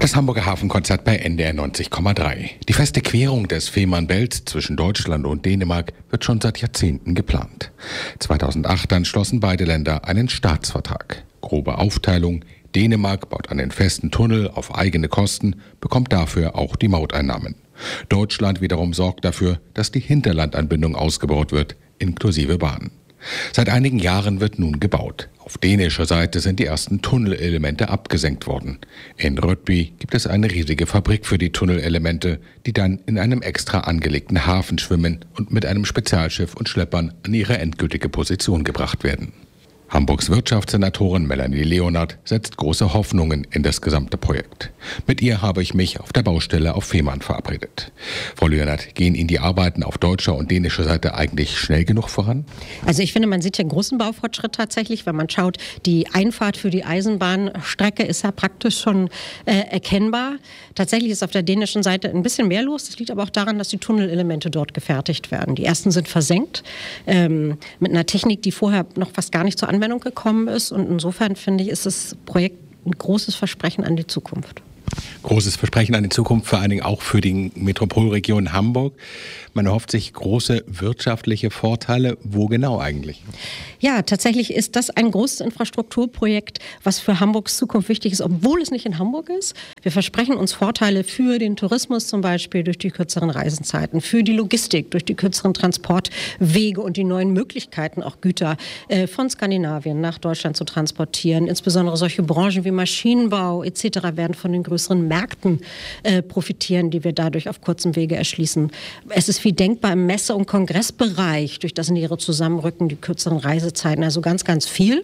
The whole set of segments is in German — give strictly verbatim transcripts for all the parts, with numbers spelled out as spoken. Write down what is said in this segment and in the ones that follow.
Das Hamburger Hafenkonzert bei N D R neunzig Komma drei. Die feste Querung des Fehmarnbelt zwischen Deutschland und Dänemark wird schon seit Jahrzehnten geplant. zweitausendacht dann schlossen beide Länder einen Staatsvertrag. Grobe Aufteilung: Dänemark baut einen festen Tunnel auf eigene Kosten, bekommt dafür auch die Mauteinnahmen. Deutschland wiederum sorgt dafür, dass die Hinterlandanbindung ausgebaut wird, inklusive Bahn. Seit einigen Jahren wird nun gebaut. Auf dänischer Seite sind die ersten Tunnelelemente abgesenkt worden. In Rødby gibt es eine riesige Fabrik für die Tunnelelemente, die dann in einem extra angelegten Hafen schwimmen und mit einem Spezialschiff und Schleppern an ihre endgültige Position gebracht werden. Hamburgs Wirtschaftssenatorin Melanie Leonard setzt große Hoffnungen in das gesamte Projekt. Mit ihr habe ich mich auf der Baustelle auf Fehmarn verabredet. Frau Leonard, gehen Ihnen die Arbeiten auf deutscher und dänischer Seite eigentlich schnell genug voran? Also ich finde, man sieht hier einen großen Baufortschritt tatsächlich. Wenn man schaut, die Einfahrt für die Eisenbahnstrecke ist ja praktisch schon äh, erkennbar. Tatsächlich ist auf der dänischen Seite ein bisschen mehr los. Das liegt aber auch daran, dass die Tunnelelemente dort gefertigt werden. Die ersten sind versenkt ähm, mit einer Technik, die vorher noch fast gar nicht zur Anwendung gekommen ist. Und insofern finde ich, ist das Projekt ein großes Versprechen an die Zukunft. Großes Versprechen an die Zukunft, vor allen Dingen auch für die Metropolregion Hamburg. Man erhofft sich große wirtschaftliche Vorteile. Wo genau eigentlich? Ja, tatsächlich ist das ein großes Infrastrukturprojekt, was für Hamburgs Zukunft wichtig ist, obwohl es nicht in Hamburg ist. Wir versprechen uns Vorteile für den Tourismus zum Beispiel durch die kürzeren Reisezeiten, für die Logistik durch die kürzeren Transportwege und die neuen Möglichkeiten, auch Güter äh, von Skandinavien nach Deutschland zu transportieren. Insbesondere solche Branchen wie Maschinenbau et cetera werden von den größeren Märkten äh, profitieren, die wir dadurch auf kurzem Wege erschließen. Es ist viel denkbar im Messe- und Kongressbereich, durch das nähere Zusammenrücken, die kürzeren Reisezeiten, also ganz, ganz viel.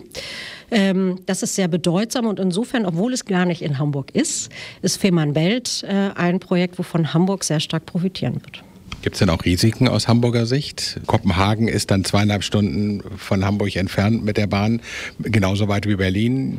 Ähm, das ist sehr bedeutsam und insofern, obwohl es gar nicht in Hamburg ist, ist Fehmarnbelt äh, ein Projekt, wovon Hamburg sehr stark profitieren wird. Gibt es denn auch Risiken aus Hamburger Sicht? Kopenhagen ist dann zweieinhalb Stunden von Hamburg entfernt mit der Bahn, genauso weit wie Berlin.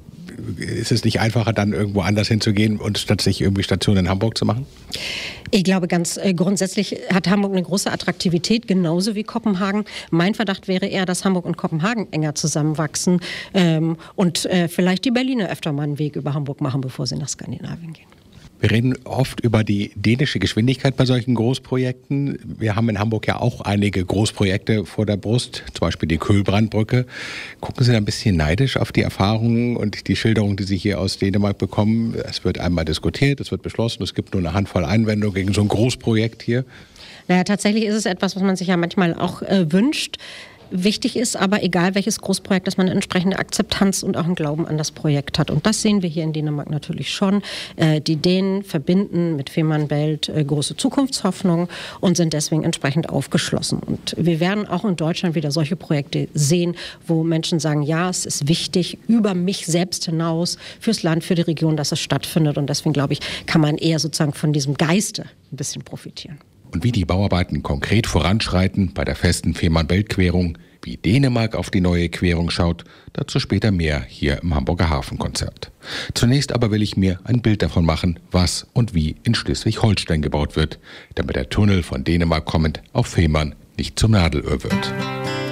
Ist es nicht einfacher, dann irgendwo anders hinzugehen und statt sich irgendwie Station in Hamburg zu machen? Ich glaube, ganz äh, grundsätzlich hat Hamburg eine große Attraktivität, genauso wie Kopenhagen. Mein Verdacht wäre eher, dass Hamburg und Kopenhagen enger zusammenwachsen ähm, und äh, vielleicht die Berliner öfter mal einen Weg über Hamburg machen, bevor sie nach Skandinavien gehen. Wir reden oft über die dänische Geschwindigkeit bei solchen Großprojekten. Wir haben in Hamburg ja auch einige Großprojekte vor der Brust, zum Beispiel die Kölbrandbrücke. Gucken Sie da ein bisschen neidisch auf die Erfahrungen und die Schilderungen, die Sie hier aus Dänemark bekommen? Es wird einmal diskutiert, es wird beschlossen, es gibt nur eine Handvoll Einwendungen gegen so ein Großprojekt hier. Naja, tatsächlich ist es etwas, was man sich ja manchmal auch äh, wünscht. Wichtig ist aber, egal welches Großprojekt, dass man eine entsprechende Akzeptanz und auch einen Glauben an das Projekt hat. Und das sehen wir hier in Dänemark natürlich schon. Äh, die Dänen verbinden mit Fehmarnbelt äh, große Zukunftshoffnung und sind deswegen entsprechend aufgeschlossen. Und wir werden auch in Deutschland wieder solche Projekte sehen, wo Menschen sagen, ja, es ist wichtig, über mich selbst hinaus, fürs Land, für die Region, dass es stattfindet. Und deswegen, glaube ich, kann man eher sozusagen von diesem Geiste ein bisschen profitieren. Und wie die Bauarbeiten konkret voranschreiten bei der festen Fehmarnbelt-Querung, wie Dänemark auf die neue Querung schaut, dazu später mehr hier im Hamburger Hafenkonzert. Zunächst aber will ich mir ein Bild davon machen, was und wie in Schleswig-Holstein gebaut wird, damit der Tunnel von Dänemark kommend auf Fehmarn nicht zum Nadelöhr wird.